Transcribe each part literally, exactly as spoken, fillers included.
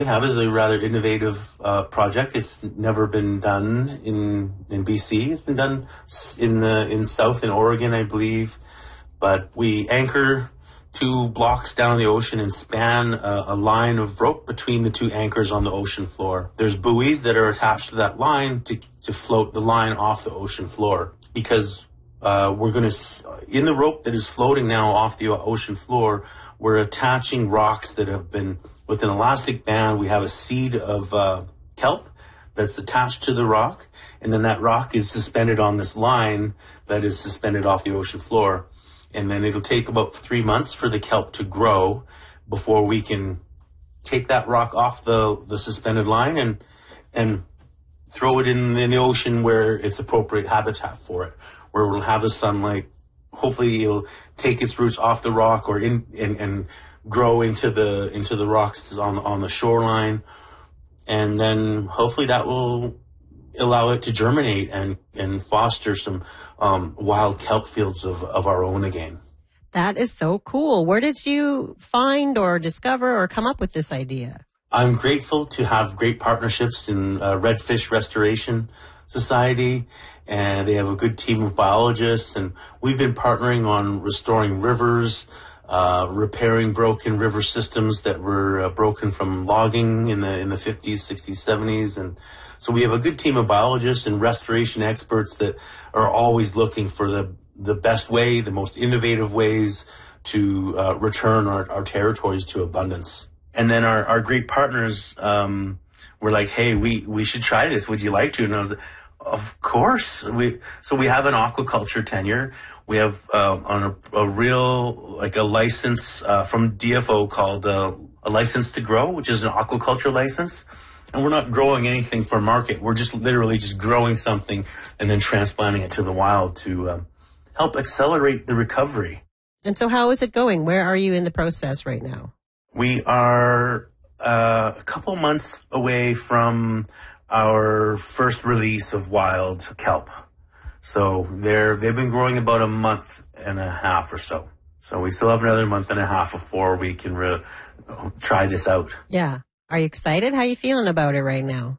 We have is a rather innovative uh, project. It's never been done in in B C. It's been done in the in South in Oregon, I believe. But we anchor two blocks down in the ocean and span a, a line of rope between the two anchors on the ocean floor. There's buoys that are attached to that line to to float the line off the ocean floor, because uh, we're going to, in the rope that is floating now off the ocean floor, we're attaching rocks that have been, with an elastic band, we have a seed of uh, kelp that's attached to the rock, and then that rock is suspended on this line that is suspended off the ocean floor. And then it'll take about three months for the kelp to grow before we can take that rock off the, the suspended line and and throw it in, in the ocean where it's appropriate habitat for it, where it'll have the sunlight. Hopefully it'll take its roots off the rock or in and, and grow into the into the rocks on on the shoreline, and then hopefully that will allow it to germinate and and foster some um, wild kelp fields of, of our own again. That is so cool. Where did you find or discover or come up with this idea? I'm grateful to have great partnerships in uh, Redfish Restoration Society, and they have a good team of biologists, and we've been partnering on restoring rivers, uh, repairing broken river systems that were uh, broken from logging in the in the fifties, sixties, seventies, and so we have a good team of biologists and restoration experts that are always looking for the the best way, the most innovative ways to uh, return our, our territories to abundance. And then our, our great partners um, were like, hey, we, we should try this. Would you like to? And I was like, of course. We So we have an aquaculture tenure. We have uh, on a, a real, like a license uh, from D F O called uh, a license to grow, which is an aquaculture license. And we're not growing anything for market. We're just literally just growing something and then transplanting it to the wild to um, help accelerate the recovery. And so how is it going? Where are you in the process right now? We are uh, a couple months away from our first release of wild kelp. So they're, they've been growing about a month and a half or so. So we still have another month and a half before we can re- try this out. Yeah. Are you excited? How are you feeling about it right now?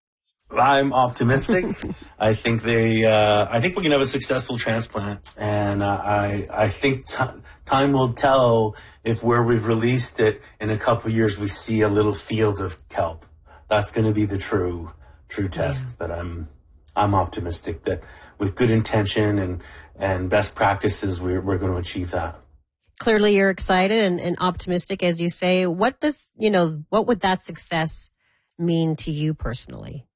I'm optimistic. I think they. Uh, I think we can have a successful transplant, and uh, I. I think t- time will tell if where we've released it in a couple of years we see a little field of kelp. That's going to be the true, true test. Yeah. But I'm. I'm optimistic that with good intention and and best practices, we're we're going to achieve that. Clearly, you're excited and, and optimistic, as you say. What does you know? What would that success mean to you personally?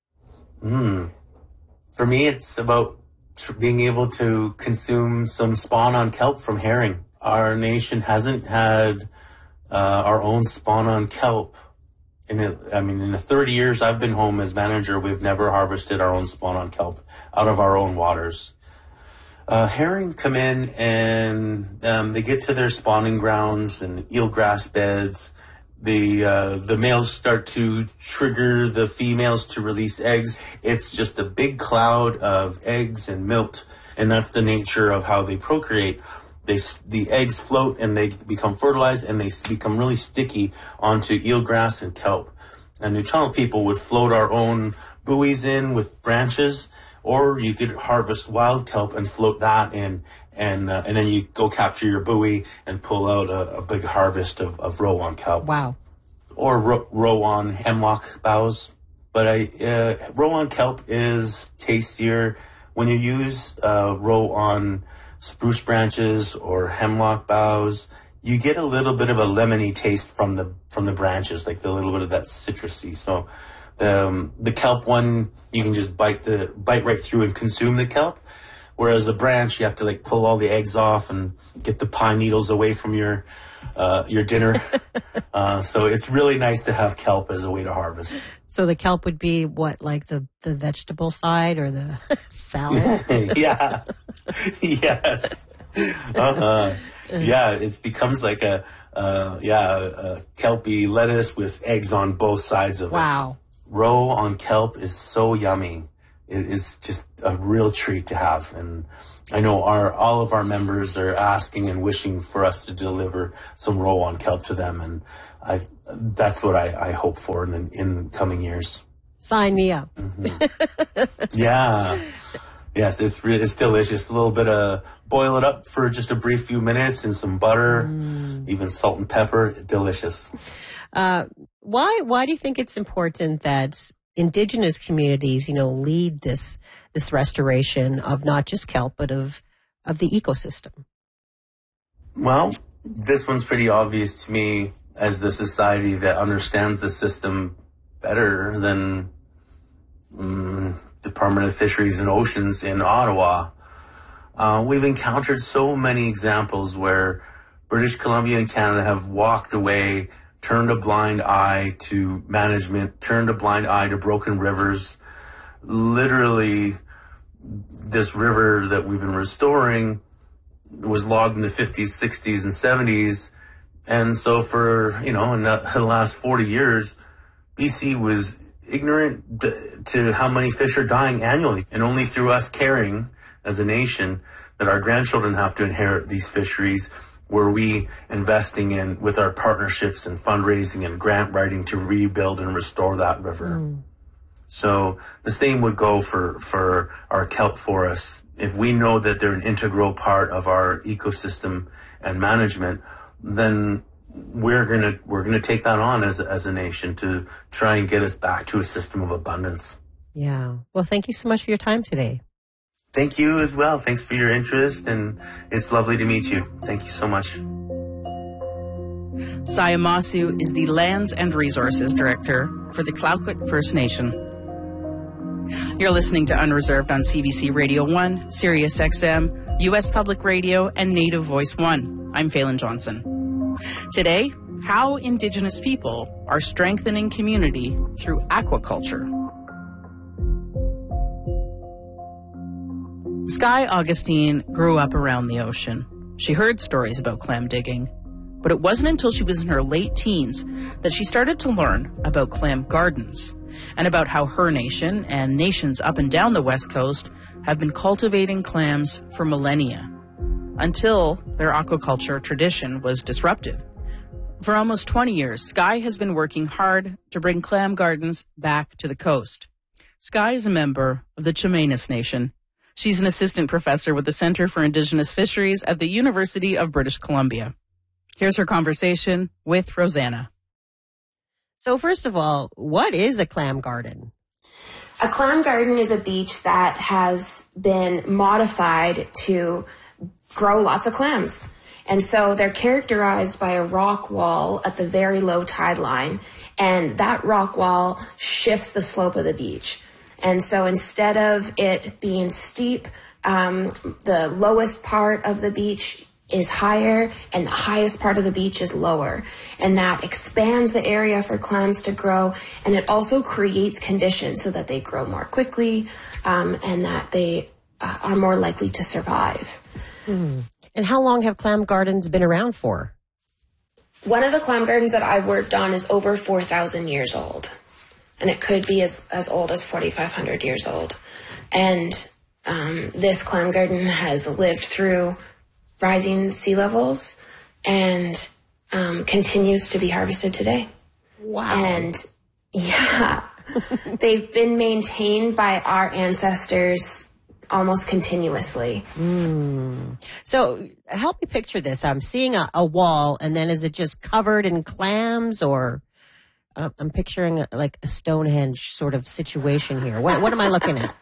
Hmm. For me, it's about tr- being able to consume some spawn on kelp from herring. Our nation hasn't had uh, our own spawn on kelp. In it, I mean, in the thirty years I've been home as manager, we've never harvested our own spawn on kelp out of our own waters. Uh, herring come in and um, they get to their spawning grounds and eelgrass beds. The uh, the males start to trigger the females to release eggs. It's just a big cloud of eggs and milt, and that's the nature of how they procreate. They the eggs float and they become fertilized, and they become really sticky onto eelgrass and kelp. And the Channel people would float our own buoys in with branches, or you could harvest wild kelp and float that in, and uh, and then you go capture your buoy and pull out a, a big harvest of, of rowan kelp. Wow. Or ro- rowan hemlock boughs. But I, uh, rowan kelp is tastier when you use uh, rowan spruce branches or hemlock boughs. You get a little bit of a lemony taste from the from the branches, like a little bit of that citrusy. So the um, the kelp one, you can just bite the bite right through and consume the kelp. Whereas the branch, you have to like pull all the eggs off and get the pine needles away from your uh, your dinner. uh, so it's really nice to have kelp as a way to harvest. So the kelp would be what, like the, the vegetable side or the salad? Yeah. Yes. Uh-huh. Yeah, it becomes like a uh, yeah a kelpy lettuce with eggs on both sides of wow. it. Wow. Roe on kelp is so yummy. It is just a real treat to have. And I know our all of our members are asking and wishing for us to deliver some roll-on kelp to them, and I that's what I, I hope for in the in coming years. Sign me up. Mm-hmm. Yeah. Yes, it's re- it's delicious. A little bit of boil it up for just a brief few minutes in some butter, mm. even salt and pepper. Delicious. Uh, why why do you think it's important that Indigenous communities, you know, lead this this restoration of not just kelp but of of the ecosystem? Well, this one's pretty obvious to me as the society that understands the system better than um, Department of Fisheries and Oceans in Ottawa. Uh, we've encountered so many examples where British Columbia and Canada have walked away, turned a blind eye to management, turned a blind eye to broken rivers. Literally, this river that we've been restoring was logged in the fifties, sixties, and seventies. And so for, you know, in the last forty years, B C was ignorant to how many fish are dying annually. And only through us caring as a nation that our grandchildren have to inherit these fisheries were we investing in with our partnerships and fundraising and grant writing to rebuild and restore that river. Mm. So the same would go for, for our kelp forests. If we know that they're an integral part of our ecosystem and management, then we're gonna we're gonna take that on as as a nation to try and get us back to a system of abundance. Yeah. Well, thank you so much for your time today. Thank you as well. Thanks for your interest, and it's lovely to meet you. Thank you so much. Saya Masu is the Lands and Resources Director for the Clayoquot First Nation. You're listening to Unreserved on C B C Radio one, Sirius X M, U S Public Radio, and Native Voice one. I'm Phelan Johnson. Today, how Indigenous people are strengthening community through aquaculture. Sky Augustine grew up around the ocean. She heard stories about clam digging, but it wasn't until she was in her late teens that she started to learn about clam gardens and about how her nation and nations up and down the West Coast have been cultivating clams for millennia, until their aquaculture tradition was disrupted. For almost twenty years, Sky has been working hard to bring clam gardens back to the coast. Sky is a member of the Chemainus Nation. She's an assistant professor with the Centre for Indigenous Fisheries at the University of British Columbia. Here's her conversation with Rosanna. So first of all, what is a clam garden? A clam garden is a beach that has been modified to grow lots of clams. And so they're characterized by a rock wall at the very low tide line, and that rock wall shifts the slope of the beach. And so instead of it being steep, um, the lowest part of the beach is higher and the highest part of the beach is lower. And that expands the area for clams to grow, and it also creates conditions so that they grow more quickly um, and that they uh, are more likely to survive. Hmm. And how long have clam gardens been around for? One of the clam gardens that I've worked on is over four thousand years old. And it could be as, as old as forty-five hundred years old. And um, this clam garden has lived through rising sea levels and um, continues to be harvested today. Wow. And yeah, they've been maintained by our ancestors almost continuously. Mm. So help me picture this. I'm seeing a, a wall, and then is it just covered in clams, or uh, I'm picturing a, like a Stonehenge sort of situation here. What, what am I looking at?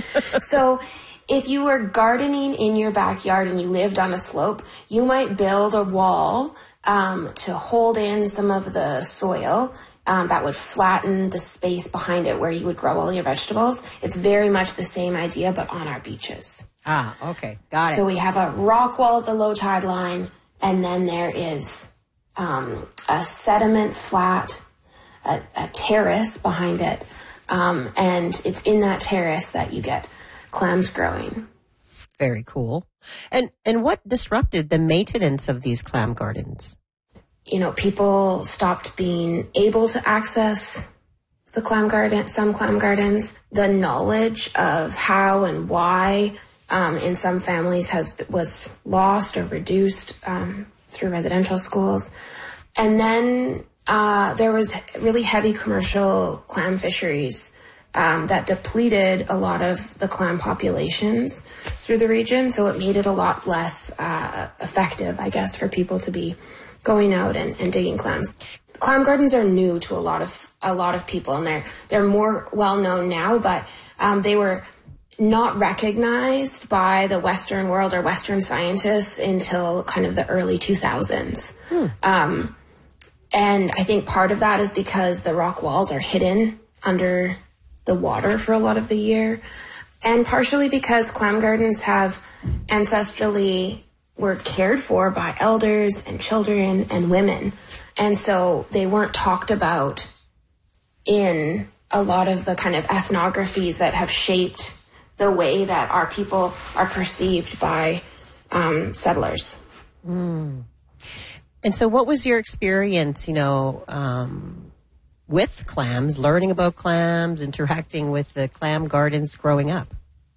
So if you were gardening in your backyard and you lived on a slope, you might build a wall um, to hold in some of the soil. Um, that would flatten the space behind it where you would grow all your vegetables. It's very much the same idea, but on our beaches. Ah, okay. Got it. So we have a rock wall at the low tide line, and then there is um, a sediment flat, a, a terrace behind it. Um, and it's in that terrace that you get clams growing. Very cool. And and what disrupted the maintenance of these clam gardens? You know, people stopped being able to access the clam garden, some clam gardens. The knowledge of how and why um, in some families has was lost or reduced um, through residential schools. And then uh, there was really heavy commercial clam fisheries um, that depleted a lot of the clam populations through the region. So it made it a lot less uh, effective, I guess, for people to be going out and, and digging clams. Clam gardens are new to a lot of a lot of people, and they're they're more well known now. But um, they were not recognized by the Western world or Western scientists until kind of the early two thousands. Hmm. Um, and I think part of that is because the rock walls are hidden under the water for a lot of the year, and partially because clam gardens have ancestrally were cared for by elders and children and women. And so they weren't talked about in a lot of the kind of ethnographies that have shaped the way that our people are perceived by um, settlers. Mm. And so what was your experience, you know, um, with clams, learning about clams, interacting with the clam gardens growing up?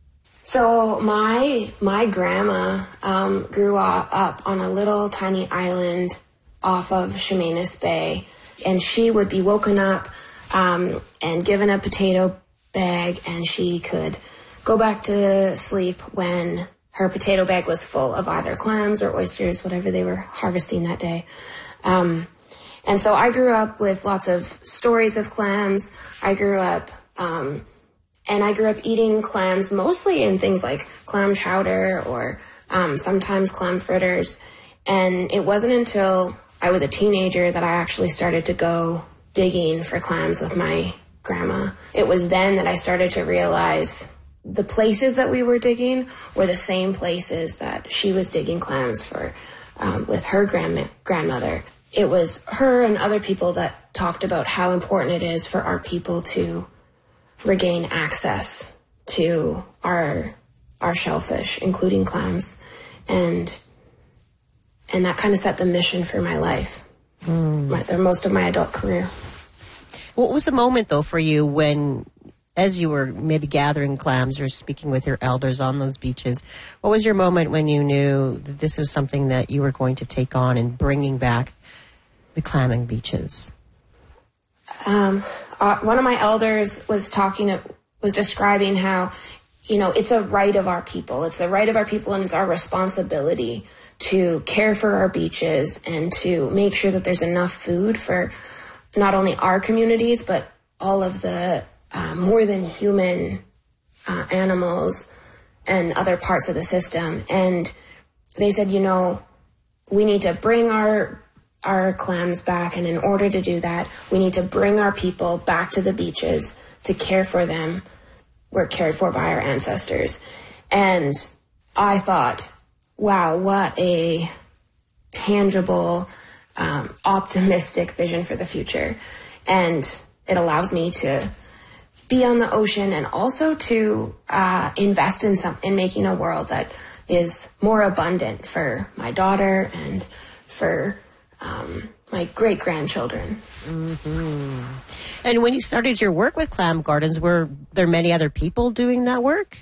So my my grandma um, grew up on a little tiny island off of Chemainus Bay, and she would be woken up um, and given a potato bag, and she could go back to sleep when her potato bag was full of either clams or oysters, whatever they were harvesting that day. Um, and so I grew up with lots of stories of clams. I grew up, um, and I grew up eating clams mostly in things like clam chowder or um, sometimes clam fritters. And it wasn't until I was a teenager that I actually started to go digging for clams with my grandma. It was then that I started to realize the places that we were digging were the same places that she was digging clams for um, with her grandma- grandmother. It was her and other people that talked about how important it is for our people to regain access to our our shellfish, including clams. And And that kind of set the mission for my life, mm. my, most of my adult career. What was the moment, though, for you when, as you were maybe gathering clams or speaking with your elders on those beaches, what was your moment when you knew that this was something that you were going to take on and bringing back the clamming beaches? Um, uh, one of my elders was talking, was describing how, you know, it's a right of our people. It's the right of our people, and it's our responsibility to care for our beaches and to make sure that there's enough food for not only our communities, but all of the uh, more than human uh, animals and other parts of the system. And they said, you know, we need to bring our our clams back, and in order to do that, we need to bring our people back to the beaches to care for them. We're cared for by our ancestors. And I thought, wow, what a tangible, um, optimistic vision for the future. And it allows me to be on the ocean and also to uh, invest in some, in making a world that is more abundant for my daughter and for um, my great-grandchildren. Mm-hmm. And when you started your work with Clam Gardens, were there many other people doing that work?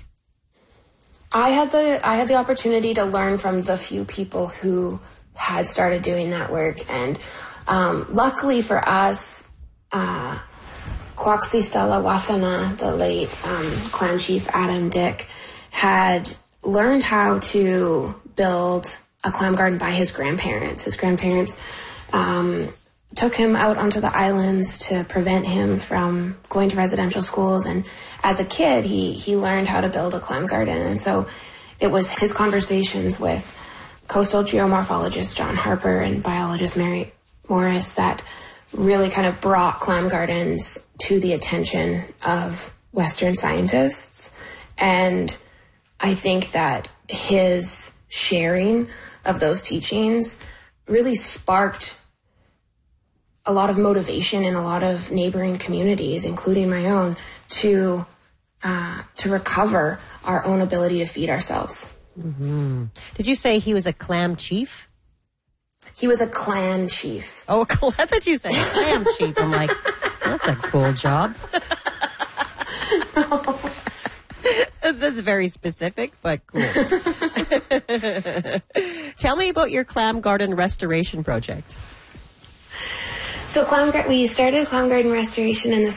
I had the I had the opportunity to learn from the few people who had started doing that work, and um, luckily for us, uh, Kwaqsistala Wasana, the late um, clan chief Adam Dick, had learned how to build a clam garden by his grandparents. His grandparents um, took him out onto the islands to prevent him from going to residential schools. And as a kid, he, he learned how to build a clam garden. And so it was his conversations with coastal geomorphologist John Harper and biologist Mary Morris that really kind of brought clam gardens to the attention of Western scientists. And I think that his sharing of those teachings really sparked a lot of motivation in a lot of neighboring communities, including my own, to uh, to recover our own ability to feed ourselves. Mm-hmm. Did you say he was a clam chief? He was a clan chief. Oh, I thought you said clam chief. I'm like, that's a cool job. No. That's very specific, but cool. Tell me about your clam garden restoration project. So clam, we started clam garden restoration in the